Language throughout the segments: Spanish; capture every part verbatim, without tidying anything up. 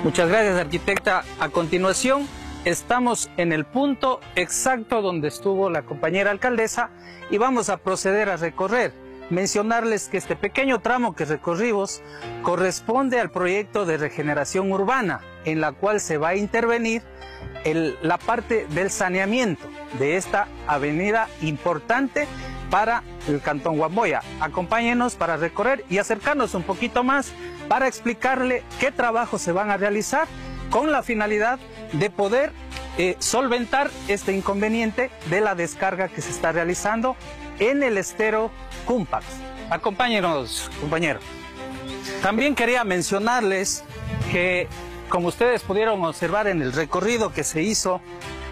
Muchas gracias, arquitecta. A continuación, estamos en el punto exacto donde estuvo la compañera alcaldesa y vamos a proceder a recorrer. Mencionarles que este pequeño tramo que recorrimos corresponde al proyecto de regeneración urbana, en la cual se va a intervenir el, la parte del saneamiento de esta avenida importante para el Cantón Guamboya. Acompáñenos para recorrer y acercarnos un poquito más para explicarle qué trabajos se van a realizar con la finalidad de poder eh, solventar este inconveniente de la descarga que se está realizando en el estero Cúmpax. Acompáñenos, compañeros. También quería mencionarles que, como ustedes pudieron observar en el recorrido que se hizo,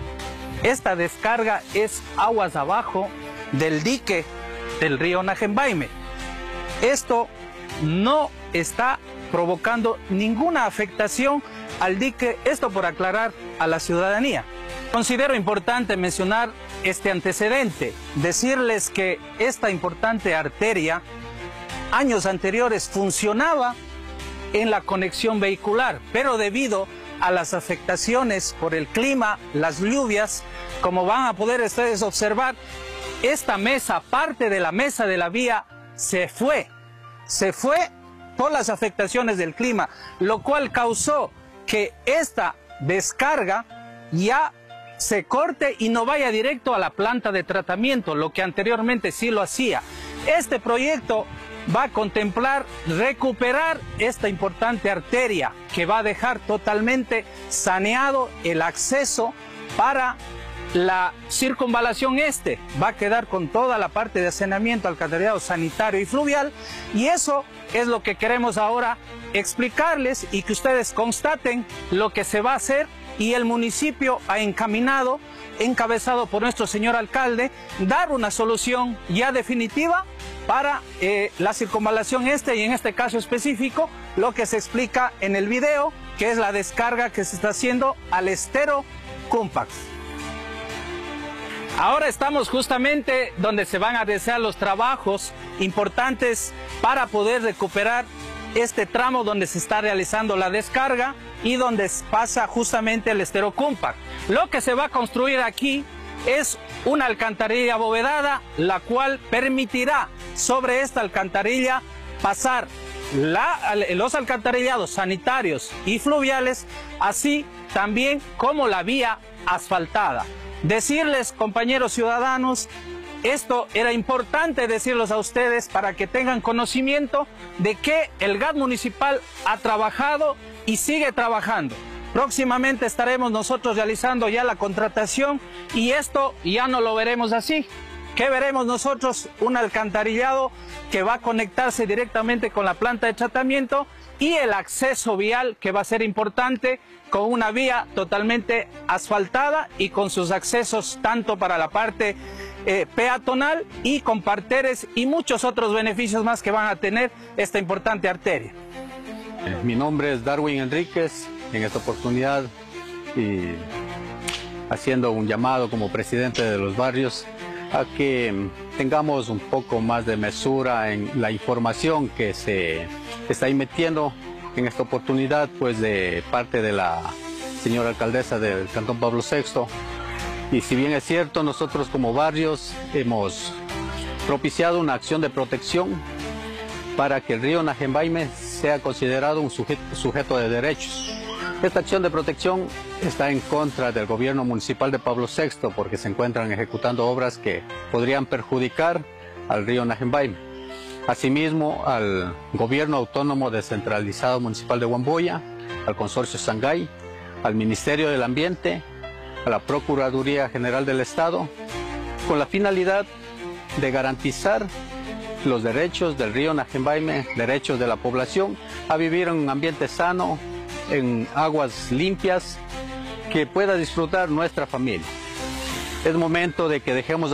esta descarga es aguas abajo del dique del río Najembaime. Esto no está provocando ninguna afectación al dique, esto por aclarar a la ciudadanía. Considero importante mencionar este antecedente, decirles que esta importante arteria años anteriores funcionaba en la conexión vehicular, pero debido a las afectaciones por el clima, las lluvias, como van a poder ustedes observar, esta mesa, parte de la mesa de la vía, se fue, se fue por las afectaciones del clima, lo cual causó que esta descarga ya se corte y no vaya directo a la planta de tratamiento, lo que anteriormente sí lo hacía. Este proyecto va a contemplar recuperar esta importante arteria que va a dejar totalmente saneado el acceso para la circunvalación este. Va a quedar con toda la parte de saneamiento, alcantarillado sanitario y fluvial, y eso es lo que queremos ahora explicarles y que ustedes constaten lo que se va a hacer. Y el municipio ha encaminado, encabezado por nuestro señor alcalde, dar una solución ya definitiva para eh, la circunvalación este, y en este caso específico lo que se explica en el video, que es la descarga que se está haciendo al estero Cúmpax. Ahora estamos justamente donde se van a realizar los trabajos importantes para poder recuperar este tramo donde se está realizando la descarga y donde pasa justamente el estero Cúmpax. Lo que se va a construir aquí es una alcantarilla abovedada, la cual permitirá sobre esta alcantarilla pasar la, los alcantarillados sanitarios y fluviales, así también como la vía asfaltada. Decirles, compañeros ciudadanos, esto era importante decirlos a ustedes para que tengan conocimiento de que el G A T municipal ha trabajado y sigue trabajando. Próximamente estaremos nosotros realizando ya la contratación y esto ya no lo veremos así. ¿Qué veremos nosotros? Un alcantarillado que va a conectarse directamente con la planta de tratamiento y el acceso vial, que va a ser importante, con una vía totalmente asfaltada y con sus accesos tanto para la parte eh, peatonal y con parterres y muchos otros beneficios más que van a tener esta importante arteria. Mi nombre es Darwin Enríquez, en esta oportunidad y haciendo un llamado como presidente de los barrios a que tengamos un poco más de mesura en la información que se está emitiendo en esta oportunidad, pues de parte de la señora alcaldesa del Cantón Pablo sexto. Y si bien es cierto, nosotros como barrios hemos propiciado una acción de protección para que el río Najembaime sea considerado un sujeto, sujeto de derechos. Esta acción de protección está en contra del gobierno municipal de Pablo sexto porque se encuentran ejecutando obras que podrían perjudicar al río Najembaime. Asimismo, al gobierno autónomo descentralizado municipal de Guamboya, al consorcio Sangay, al Ministerio del Ambiente, a la Procuraduría General del Estado, con la finalidad de garantizar los derechos del río Najembaime, derechos de la población a vivir en un ambiente sano, en aguas limpias, que pueda disfrutar nuestra familia. Es momento de que dejemos